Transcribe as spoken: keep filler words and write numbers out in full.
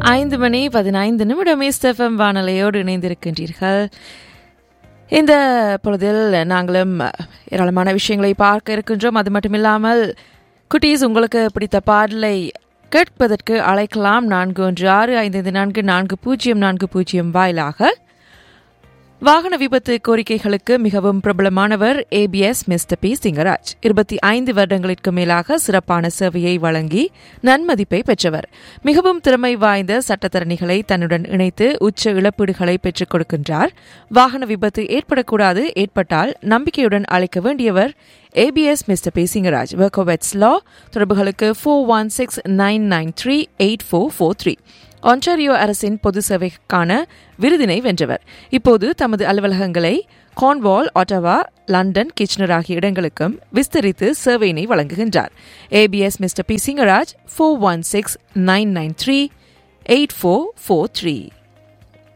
ஐந்து மணி பதினைந்து நிமிடம் எஸ்எஃப்எம் வானொலியோடு இணைந்திருக்கின்றீர்கள். இந்த பொழுதில் நாங்களும் ஏராளமான விஷயங்களை பார்க்க இருக்கின்றோம். அது மட்டுமில்லாமல் குட்டீஸ், உங்களுக்கு பிடித்த பாடலை கேட்பதற்கு அழைக்கலாம். நான்கு ஒன்று ஆறு ஐந்து நான்கு நான்கு பூஜ்ஜியம் நான்கு பூஜ்ஜியம் வாயிலாக. வாகன விபத்து கோரிக்கைகளுக்கு மிகவும் பிரபலமானவர் ஏபிஎஸ் மிஸ்டர் பி சிங்கராஜ். இருபத்தி ஐந்து வருடங்களுக்கு மேலாக சிறப்பான சேவையை வழங்கி நன்மதிப்பை பெற்றவர். மிகவும் திறமை வாய்ந்த சட்டத்தரணிகளை தன்னுடன் இணைத்து உச்ச இழப்பீடுகளை பெற்றுக் கொடுக்கின்றார். வாகன விபத்து ஏற்படக்கூடாது, ஏற்பட்டால் நம்பிக்கையுடன் அழைக்க வேண்டியவர் ஏபிஎஸ் மிஸ்டர் பி சிங்கராஜ். வெர்கோவெட்ஸ் லா தொடர்புகளுக்கு four one six nine nine three eight four four three. Ontario அரசின் பொது சேவைக்கான விருதினை வென்றவர். இப்போது தமது அலுவலகங்களை கார்ன்வால், ஒட்டவா, லண்டன், கிச்னர் ஆகிய இடங்களுக்கும் விஸ்தரித்து சேவையினை வழங்குகின்றார். ABS mister B Singaraj, four one six nine nine three eight four four three.